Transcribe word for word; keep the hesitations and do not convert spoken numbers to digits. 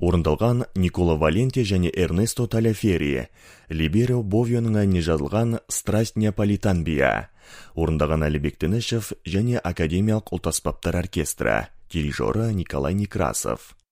Орындалған Никола Валенти және Эрнесто Таляферри. Либеро Бовионың әніне жазылған «Страсть Неаполитан бия». Орындаған Әлібек Тінішев және Академиялық ұлт аспаптар оркестрі. Дирижері Николай Некрасов.